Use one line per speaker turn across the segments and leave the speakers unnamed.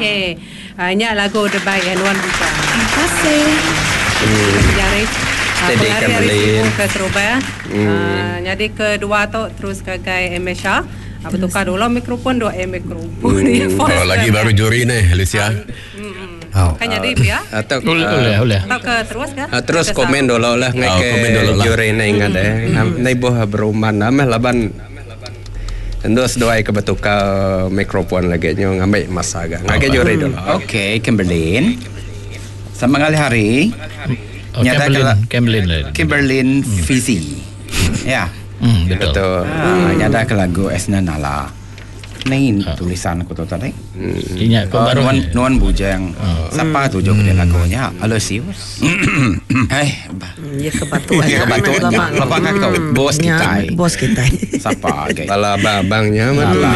Okey. Nya lagu terbaik Nuan Buka.
Terima kasih.
Jadi
Jadi Kimberlin
ke Surabaya. Jadi kedua tu terus ke Emesha. Bertukar dulu mikrofon, dua mikrofon.
Lagi baru juri nih, Alicia.
Kan jadi ya?
atau
Boleh.
Atau ke terus kan?
terus komen dulu lah
komen dulu lah.
juri na ingat nay boh beruman nameh laban Endos doai ke betuka mikrofon lagi nyo ngambil masaga ngake juri dulu.
Okey, Kimberlin. Sama kali hari. Kimberlin Fizi. Ya.
Betul.
Nyada ke lagu Esna Nala. Ni tulisan aku tu tadi.
Ingat kau baru
Nuan Bujang. Siapa tu jok dia lagunya? Halo Sius.
Ya kebatuan.
Bapak kau bos kita.
Bos kita.
Siapa?
Bala babangnya mana?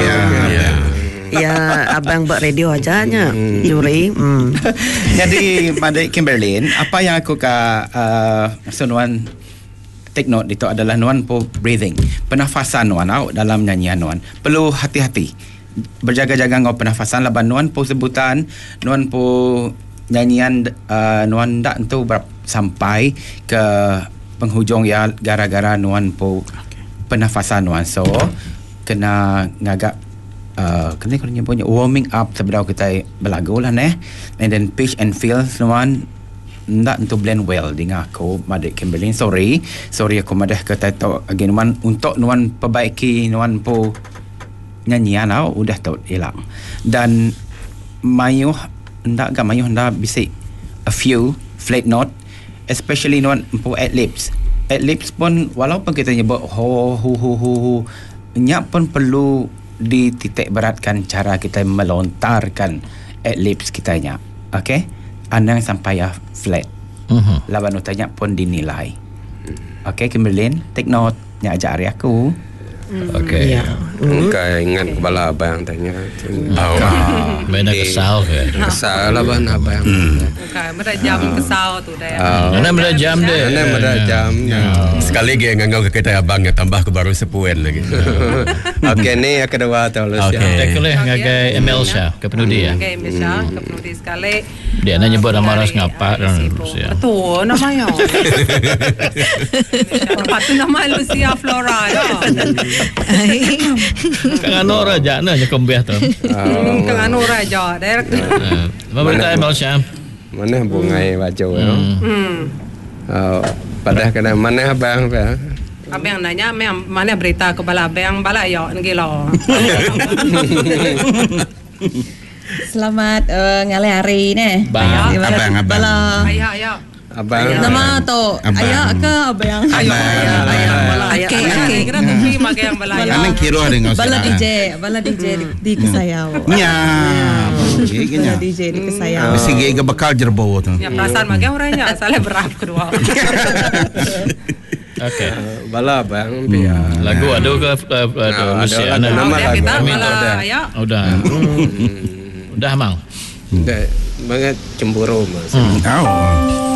Ya, abang buat radio aja nya. Juri.
Jadi pada Kimberlin, apa yang aku Nuan take note itu adalah Nuan po breathing. Pernafasan Nuan dalam nyanyian Nuan. Perlu hati-hati. Berjaga-jaga ngau pernafasan laban Nuan po sebutan, Nuan po nyanyian Nuan dak tu sampai ke penghujung ya gara-gara Nuan po pernafasan Nuan. So kena ngagak kena punya warming up sebelum kita berlagu lah and then pitch and feel Nuan ndak untuk blend well dengan aku Madik Kimberlin. Sorry aku madah kata tahu again Nuan untuk Nuan perbaiki Nuan po nyanyian udah tahu hilang dan mayuh ndak bisik a few flat note especially Nuan po ad libs pun walaupun kita nyebut hu nyak pun perlu dititik beratkan cara kita melontarkan ad libs kitanya. Okay, anang sampai flat. Lawan utanya pun dinilai. Okay, Kimberlin, take note. Nya ajar hari aku.
Okay.
Kaya ingat kepala abang tanya.
Benda kesal ke?
Kesal lah abang.
Okay, mereka jam kesal tu dah.
Mana mereka jam deh?
Mana mereka jam.
Sekali lagi ngangau ke kita abang tambah ke baru sepuen lagi.
Okay, ni yang kedua tu.
Okay. Tak boleh ngagai Emelsha ke penudi ya.
Okay, Emelsha ke penudi sekali.
Dia nak nyebut nama orang ngapa dan
Lucia. Betul namanya. Lepas tu nama Lucia Flora ya.
Kang Anor raja na je kembih tu.
Kang Anor raja direct.
Apa berita Emelsha?
Mana bungai baju ya. Pada kena mana abang apa?
Abang nanya mana berita kepala abang bala ya ngelo.
Selamat ngalih hari ni.
Abang.
Ayah.
Abang.
Nama tu ayah ke abang? Ayah. Okey.
Kira tu terima ke yang bala.
Anang kira dengan
Bala DJ di Kesayau.
Nya.
Bala DJ di Kesayau.
Sige ke bakal jerbo tu.
Ya perasaan magang orangnya salah berap kedua.
Okay.
Bala bang.
Lagu ada ke Lucia?
Nama lagu.
Udah. Udah mang.
Banget cemburu mas.